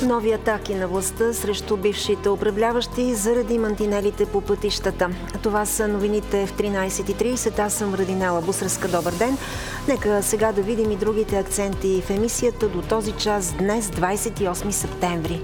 Нови атаки на властта срещу бившите управляващи заради мантинелите по пътищата. Това са новините в 13:30. Аз съм Радинела Бусърска. Добър ден. Нека сега да видим и другите акценти в емисията до този час днес, 28 септември.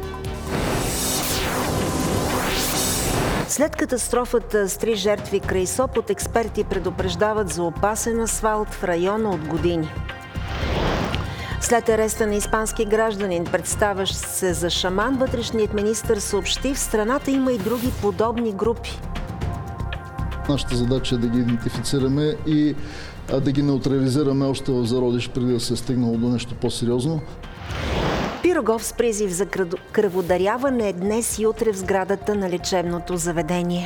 След катастрофата с 3 жертви край Сопот, експерти предупреждават за опасен асфалт в района от години. След ареста на испански гражданин, представящ се за шаман, вътрешният министър съобщи, в страната има и други подобни групи. Нашата задача е да ги идентифицираме и да ги неутрализираме още в зародиш, преди да се е стигнало до нещо по-сериозно. Пирогов с призив за кръводаряване днес и утре в сградата на лечебното заведение.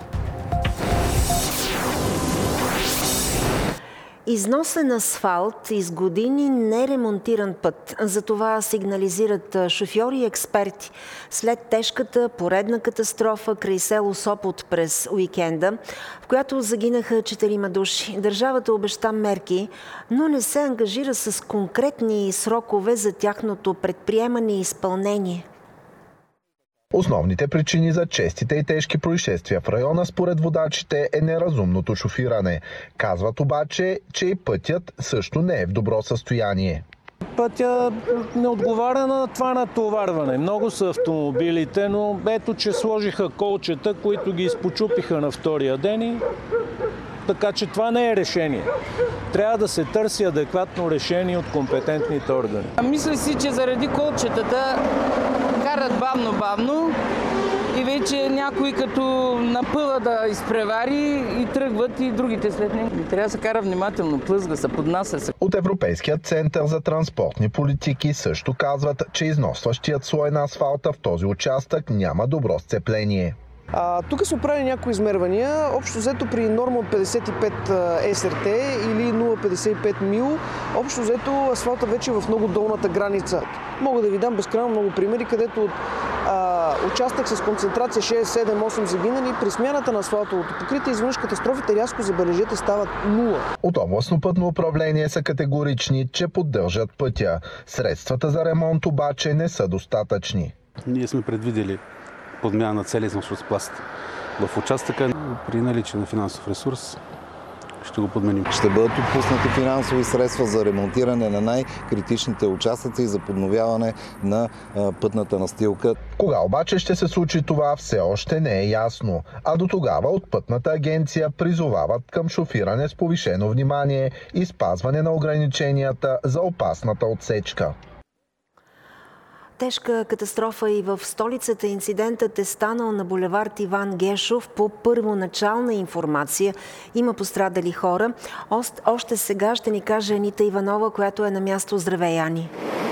Износен асфалт из години неремонтиран път. За това сигнализират шофьори и експерти. След тежката поредна катастрофа край село Сопот през уикенда, в която загинаха 4 души. Държавата обеща мерки, но не се ангажира с конкретни срокове за тяхното предприемане и изпълнение. Основните причини за честите и тежки происшествия в района според водачите е неразумното шофиране. Казват обаче, че и пътят също не е в добро състояние. Пътя не отговаря на това натоварване. Много са автомобилите, но ето, че сложиха колчета, които ги изпочупиха на втория ден, така че това не е решение. Трябва да се търси адекватно решение от компетентните органи. Мисля си, че заради колчетата карат бавно и вече някой като напъва да изпревари и тръгват и другите след него. Трябва да се кара внимателно, плъзга се, поднася се. От Европейския център за транспортни политики също казват, че износващият слой на асфалта в този участък няма добро сцепление. Тук са оправили някои измервания. Общо взето при норма от 55 СРТ или 0,55 мил, общо взето асфалта вече е в много долната граница. Мога да ви дам безкрайно много примери, където участък с концентрация 6, 7, 8 загинали, при смяната на асфалтовото покритие изведнъж катастрофите рязко, забележете, стават 0. От областно пътно управление са категорични, че поддържат пътя. Средствата за ремонт обаче не са достатъчни. Ние сме предвидели подмяна на целия износващ пласт в участъка. При наличие на финансов ресурс ще го подменим. Ще бъдат отпуснати финансови средства за ремонтиране на най-критичните участъци и за подновяване на пътната настилка. Кога обаче ще се случи това, все още не е ясно. А до тогава от Пътната агенция призовават към шофиране с повишено внимание и спазване на ограниченията за опасната отсечка. Тежка катастрофа и в столицата. Инцидентът е станал на булевард Иван Гешов. По първоначална информация има пострадали хора. Още сега ще ни каже Анита Иванова, която е на място. Здравей, Ани!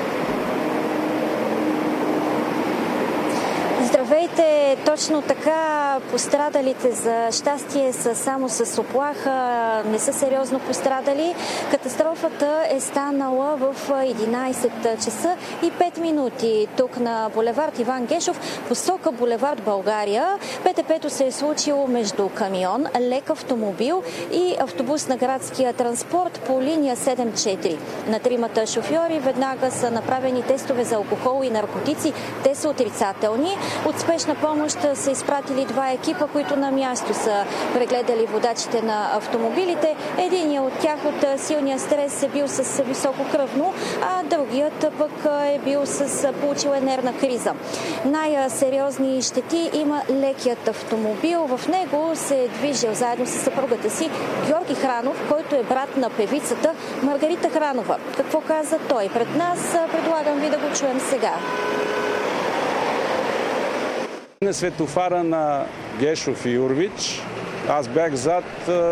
Здравейте! Точно така, пострадалите за щастие са само с оплаха, не са сериозно пострадали. Катастрофата е станала в 11 часа и 5 минути тук на булевард Иван Гешов, посока булевард България. ПТП-то се е случило между камион, лек автомобил и автобус на градския транспорт по линия 7-4. На тримата шофьори веднага са направени тестове за алкохол и наркотици. Те са отрицателни. От спешна помощ са изпратили 2 екипа, които на място са прегледали водачите на автомобилите. Единият от тях от силния стрес е бил с високо кръвно, а другият пък е бил получил нервна криза. Най-сериозни щети има лекият автомобил. В него се е движил заедно с съпругата си Георги Хранов, който е брат на певицата Маргарита Хранова. Какво каза той пред нас? Предлагам ви да го чуем сега. На светофара на Гешов и Юрвич аз бях зад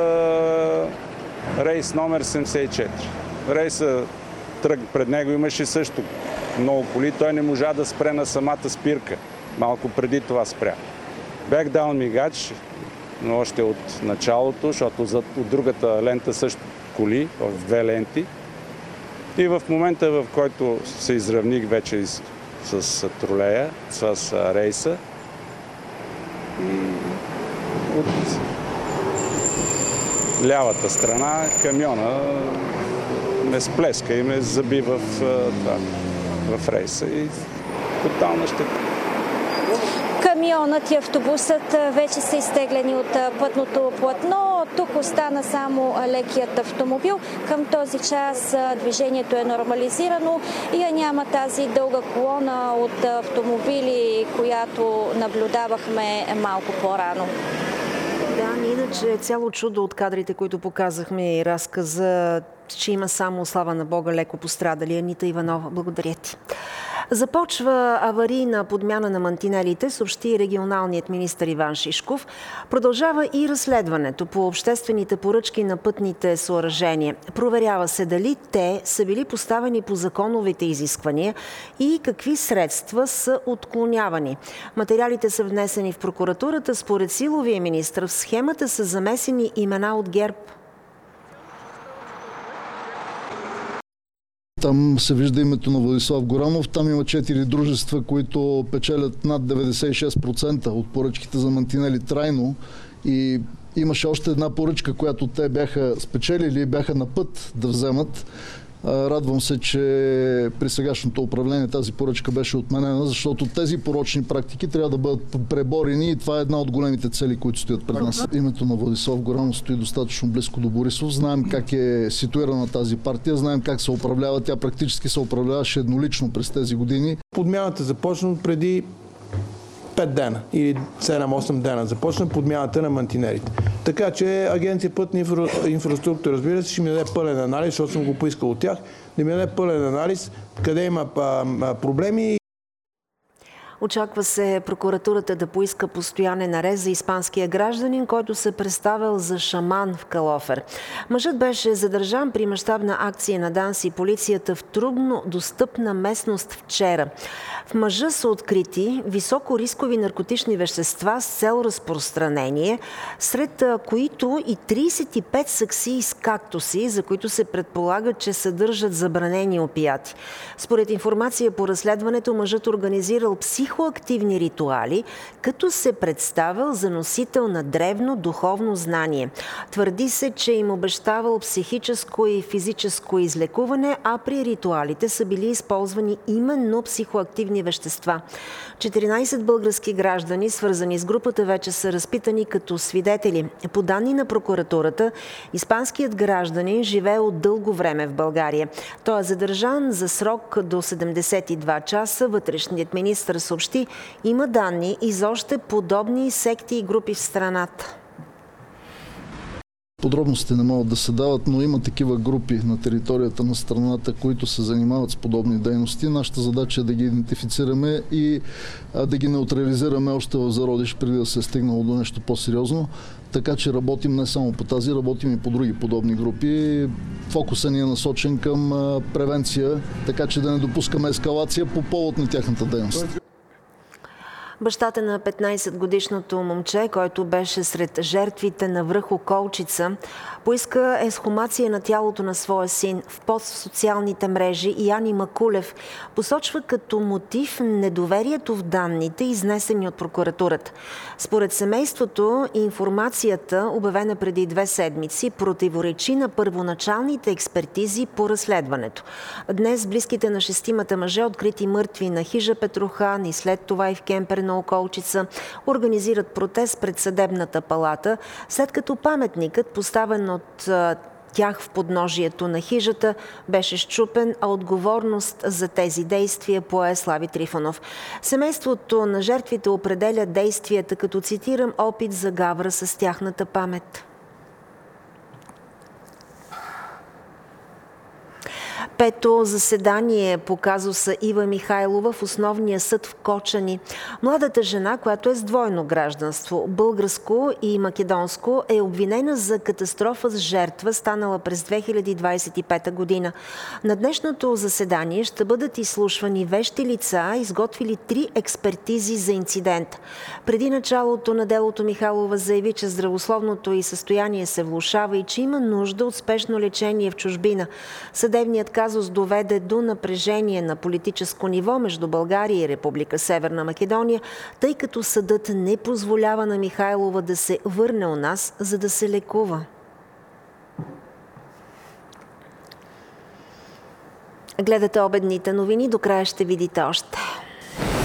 рейс номер 74. Рейса пред него имаше също много коли. Той не можа да спре на самата спирка. Малко преди това спря. Бях дал мигач, но още от началото, защото от другата лента също коли, в 2 ленти. И в момента, в който се изравних вече с тролея, с рейса, от лявата страна камиона ме сплеска и ме заби в рейса. И Тотална щета. Камионът и автобусът вече са изтеглени от пътното платно. Тук остана само лекият автомобил. Към този час движението е нормализирано и няма тази дълга колона от автомобили, която наблюдавахме малко по-рано. Да, иначе цяло чудо от кадрите, които показахме и разказа, че има само, слава на Бога, леко пострадали. Анита Иванова, благодаря ти. Започва аварийна подмяна на мантинелите, съобщи регионалният министър Иван Шишков. Продължава и разследването по обществените поръчки на пътните съоръжения. Проверява се дали те са били поставени по законовите изисквания и какви средства са отклонявани. Материалите са внесени в прокуратурата. Според силовия министър в схемата са замесени имена от ГЕРБ. Там се вижда името на Владислав Горанов. Там има 4 дружества, които печелят над 96% от поръчките за мантинели трайно. И имаше още една поръчка, която те бяха спечелили и бяха на път да вземат. Радвам се, че при сегашното управление тази поръчка беше отменена, защото тези порочни практики трябва да бъдат преборени и това е една от големите цели, които стоят пред нас. Името на Владислав Горанов стои достатъчно близко до Борисов. Знаем как е ситуирана тази партия, знаем как се управлява. Тя практически се управляваше еднолично през тези години. Подмяната започна преди 5 дена или 7-8 дена. Започна подмяната на мантинерите. Така че Агенция пътна инфраструктура, разбира се, ще ми даде пълен анализ, защото съм го поискал от тях, да ми даде пълен анализ къде има проблеми. Очаква се прокуратурата да поиска постоянен арест за испанския гражданин, който се представил за шаман в Калофер. Мъжът беше задържан при мащабна акция на ДАНС и полицията в трудно достъпна местност вчера. В мъжа са открити високорискови наркотични вещества с цел разпространение, сред които и 35 саксии с кактуси, за които се предполага, че съдържат забранени опиати. Според информация по разследването, мъжът организирал психоактивни ритуали, като се представил за носител на древно духовно знание. Твърди се, че им обещавал психическо и физическо излекуване, а при ритуалите са били използвани именно психоактивни вещества. 14 български граждани, свързани с групата, вече са разпитани като свидетели. По данни на прокуратурата, испанският гражданин живее от дълго време в България. Той е задържан за срок до 72 часа. Вътрешният министър съобщи, има данни и за още подобни секти и групи в страната. Подробности не могат да се дават, но има такива групи на територията на страната, които се занимават с подобни дейности. Нашата задача е да ги идентифицираме и да ги неутрализираме още в зародиш, преди да се е стигнало до нещо по-сериозно. Така че работим не само по тази, работим и по други подобни групи. Фокусът ни е насочен към превенция, така че да не допускаме ескалация по повод на тяхната дейност. Бащата на 15-годишното момче, който беше сред жертвите на връх Околчица, поиска ексхумация на тялото на своя син. В пост в социалните мрежи Яни Макулев посочва като мотив недоверието в данните, изнесени от прокуратурата. Според семейството, информацията, обявена преди 2 седмици, противоречи на първоначалните експертизи по разследването. Днес близките на 6 мъже, открити мъртви на хижа Петрохан и след това и в кемпер на Околчица, организират протест пред съдебната палата, след като паметникът, поставен от тях в подножието на хижата, беше счупен, а отговорност за тези действия пое Слави Трифонов. Семейството на жертвите определя действията като, цитирам, опит за гавра с тяхната памет. Пето заседание по казуса Ива Михайлова в основния съд в Кочани. Младата жена, която е с двойно гражданство, българско и македонско, е обвинена за катастрофа с жертва, станала през 2025 година. На днешното заседание ще бъдат изслушвани вещи лица, изготвили 3 експертизи за инцидент. Преди началото на делото Михайлова заяви, че здравословното й състояние се влошава и че има нужда от спешно лечение в чужбина. Съдебният казус доведе до напрежение на политическо ниво между България и Република Северна Македония, тъй като съдът не позволява на Михайлова да се върне у нас, за да се лекува. Гледате обедните новини, до края ще видите още.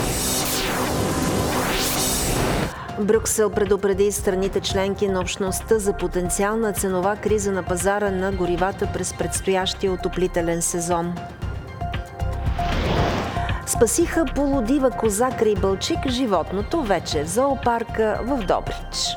Брюксел предупреди страните членки на общността за потенциална ценова криза на пазара на горивата през предстоящия отоплителен сезон. Спасиха полудива коза край Бълчик. Животното вече е в зоопарка в Добрич.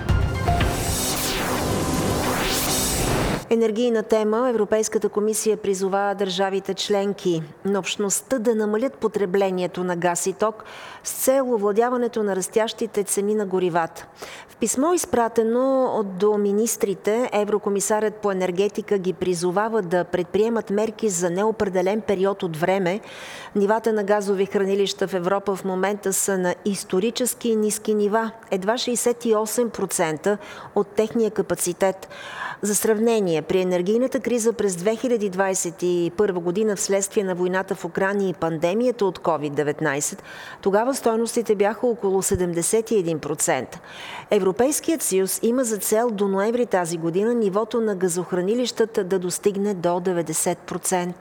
Енергийна тема. Европейската комисия призова държавите членки на общността да намалят потреблението на газ и ток с цел овладяването на растящите цени на горивата. В писмо, изпратено до министрите, еврокомисарят по енергетика ги призовава да предприемат мерки за неопределен период от време. Нивата на газови хранилища в Европа в момента са на исторически ниски нива, едва 68% от техния капацитет. За сравнение, при енергийната криза през 2021 година вследствие на войната в Украйна и пандемията от COVID-19, тогава стойностите бяха около 71%. Европейският съюз има за цел до ноември тази година нивото на газохранилищата да достигне до 90%.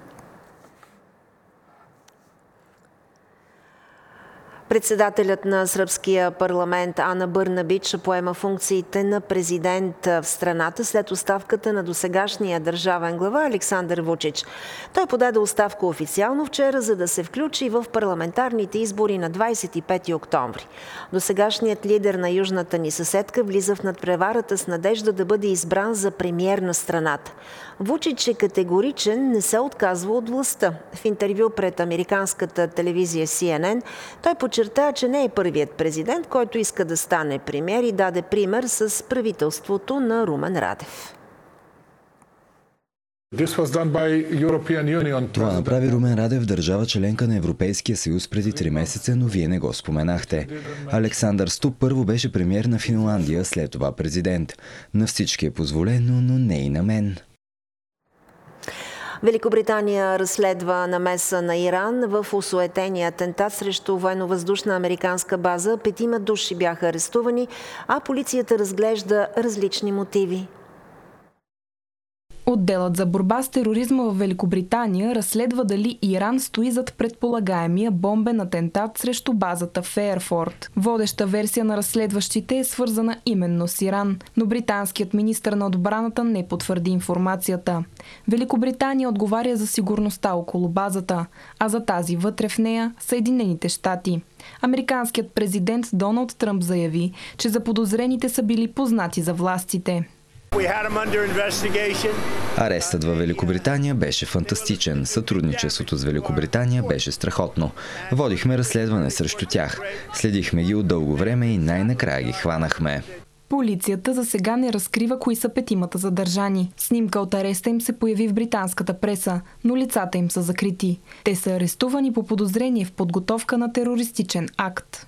Председателят на сръбския парламент Ана Бърнабич поема функциите на президент в страната след оставката на досегашния държавен глава Александър Вучич. Той подаде оставка официално вчера, за да се включи в парламентарните избори на 25 октомври. Досегашният лидер на южната ни съседка влиза в надпреварата с надежда да бъде избран за премиер на страната. Вучич е категоричен, не се отказва от властта. В интервю пред американската телевизия CNN той подчерта, че не е първият президент, който иска да стане премиер, и даде пример с правителството на Румен Радев. Това направи Румен Радев, държава членка на Европейския съюз, преди 3 месеца, но вие не го споменахте. Александър Ступ първо беше премиер на Финландия, след това президент. На всички е позволено, но не и на мен. Великобритания разследва намеса на Иран в осуетения атентат срещу военновъздушна американска база. 5 души бяха арестувани, а полицията разглежда различни мотиви. Отделът за борба с тероризма в Великобритания разследва дали Иран стои зад предполагаемия бомбен атентат срещу базата в Фейерфорд. Водеща версия на разследващите е свързана именно с Иран, но британският министър на отбраната не потвърди информацията. Великобритания отговаря за сигурността около базата, а за тази вътре в нея Съединените щати. Американският президент Доналд Тръмп заяви, че заподозрените са били познати за властите. Арестът във Великобритания беше фантастичен. Сътрудничеството с Великобритания беше страхотно. Водихме разследване срещу тях. Следихме ги от дълго време и най-накрая ги хванахме. Полицията за сега не разкрива кои са 5 задържани. Снимка от ареста им се появи в британската преса, но лицата им са закрити. Те са арестувани по подозрение в подготовка на терористичен акт.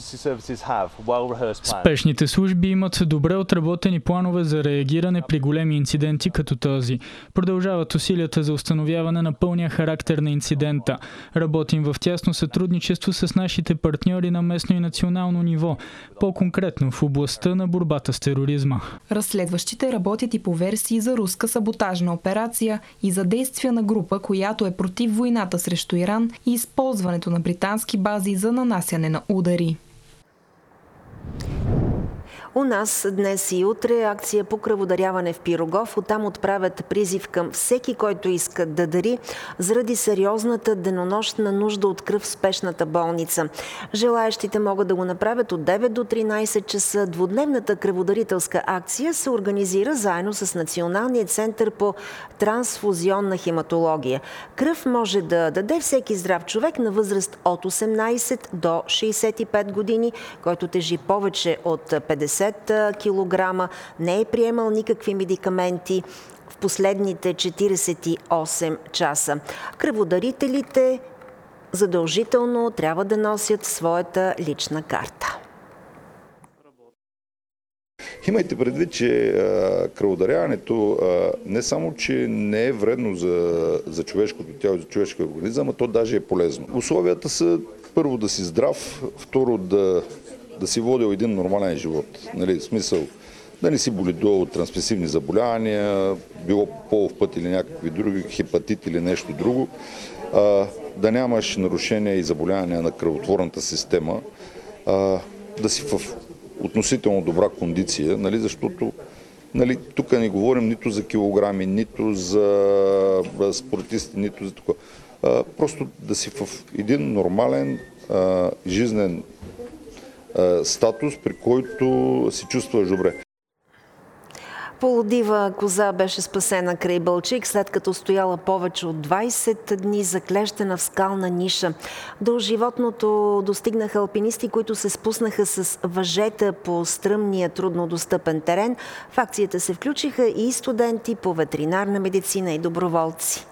Спешните служби имат добре отработени планове за реагиране при големи инциденти като този. Продължават усилията за установяване на пълния характер на инцидента. Работим в тясно сътрудничество с нашите партньори на местно и национално ниво, по-конкретно в областта на борбата с тероризма. Разследващите работят и по версии за руска саботажна операция и за действия на група, която е против войната срещу Иран и използването на британски бази за нанасяне на удари. У нас днес и утре акция по кръводаряване в Пирогов. Оттам отправят призив към всеки, който иска да дари, заради сериозната денонощна нужда от кръв в спешната болница. Желаещите могат да го направят от 9 до 13 часа. Двудневната кръводарителска акция се организира заедно с Националния център по трансфузионна хематология. Кръв може да даде всеки здрав човек на възраст от 18 до 65 години, който тежи повече от 50 килограма, не е приемал никакви медикаменти в последните 48 часа. Кръводарителите задължително трябва да носят своята лична карта. Имайте предвид, че кръводаряването не само, че не е вредно за човешкото тяло и за човешкия организъм, а то даже е полезно. Условията са първо да си здрав, второ да си водил един нормален живот. Нали, в смисъл да не си боледувал от трансмисивни заболявания, било полов път или някакви други, хепатит или нещо друго, да нямаш нарушения и заболявания на кръвотворната система. да си в относително добра кондиция, нали, защото нали, тук не говорим нито за килограми, нито за спортисти, нито за такова. Просто да си в един нормален жизнен статус, при който се чувстваш добре. Полудива коза беше спасена край Балчик, след като стояла повече от 20 дни заклещена в скална ниша. До животното достигнаха алпинисти, които се спуснаха с въжета по стръмния труднодостъпен терен. В акцията се включиха и студенти по ветеринарна медицина и доброволци.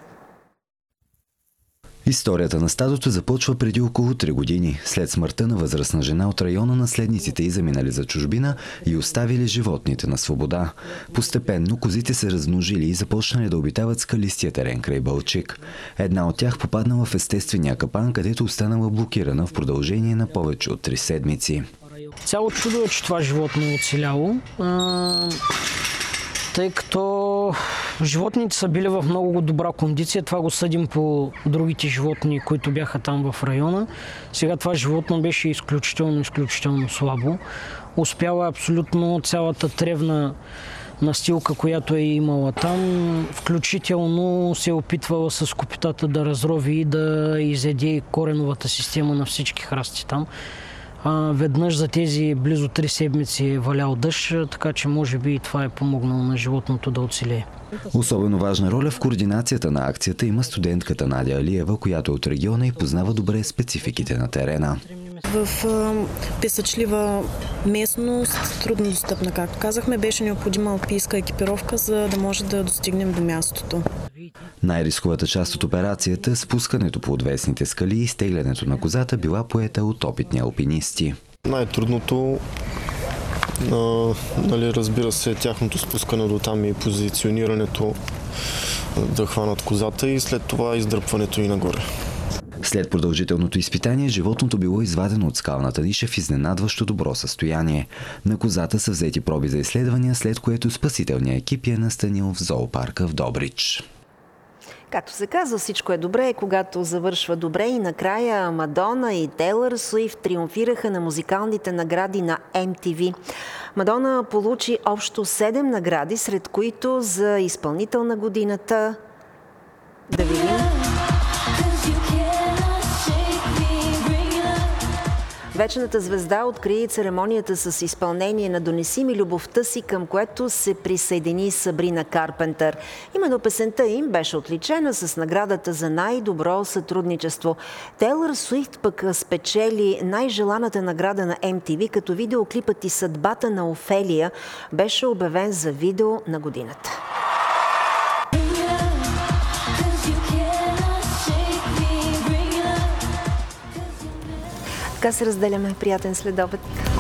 Историята на стадото започва преди около 3 години. След смъртта на възрастна жена от района, наследниците й заминали за чужбина и оставили животните на свобода. Постепенно козите се размножили и започнали да обитават скалистия терен край Балчик. Една от тях попаднала в естествения капан, където останала блокирана в продължение на повече от 3 седмици. Цяло чудо е, че това животно е оцеляло, тъй като животните са били в много добра кондиция. Това го съдим по другите животни, които бяха там в района. Сега това животно беше изключително слабо. Успяла абсолютно цялата тревна настилка, която е имала там. Включително се е опитвала с копитата да разрови и да изяде кореновата система на всички храсти там. Веднъж за тези близо 3 седмици е валял дъжд, така че може би и това е помогнало на животното да оцелее. Особено важна роля в координацията на акцията има студентката Надя Алиева, която е от региона и познава добре спецификите на терена. В песъчлива местност, труднодостъпна, както казахме, беше необходима алпийска екипировка, за да може да достигнем до мястото. Най-рисковата част от операцията, спускането по отвесните скали и изтеглянето на козата, била поета от опитни алпинисти. Най-трудното, разбира се, тяхното спускане до там и позиционирането да хванат козата и след това издръпването и нагоре. След продължителното изпитание, животното било извадено от скалната ниша в изненадващо добро състояние. На козата са взети проби за изследвания, след което спасителният екип е настанил в зоопарка в Добрич. Както се казва, всичко е добре, когато завършва добре, и накрая Мадона и Тейлър Суифт триумфираха на музикалните награди на MTV. Мадона получи общо 7 награди, сред които за изпълнител на годината. Да видим. Вечната звезда откри церемонията с изпълнение на "Донеси ми любовта си", към което се присъедини Сабрина Карпентър. Именно песента им беше отличена с наградата за най-добро сътрудничество. Тейлър Суифт пък спечели най-желаната награда на MTV, като видеоклипът и "Съдбата на Офелия" беше обявен за видео на годината. Така се разделяме. Приятен следобед.